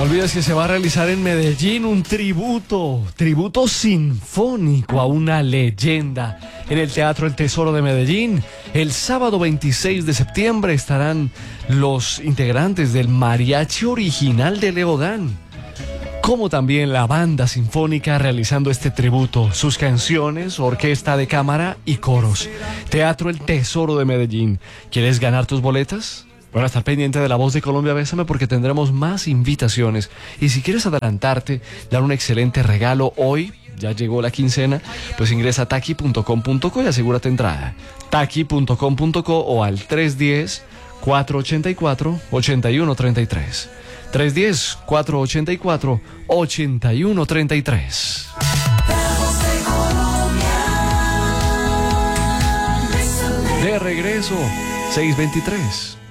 olvides que se va a realizar en Medellín un tributo sinfónico a una leyenda en el Teatro El Tesoro de Medellín. El sábado 26 de septiembre estarán los integrantes del mariachi original de Leodán, como también la banda sinfónica realizando este tributo, sus canciones, orquesta de cámara y coros. Teatro El Tesoro de Medellín. ¿Quieres ganar tus boletas? Bueno, estar pendiente de La Voz de Colombia, Bésame, porque tendremos más invitaciones. Y si quieres adelantarte, dar un excelente regalo hoy, ya llegó la quincena, pues ingresa a taqui.com.co y asegúrate entrada. Taqui.com.co o al 310-484-8133. 310-484-8133. De regreso, 623.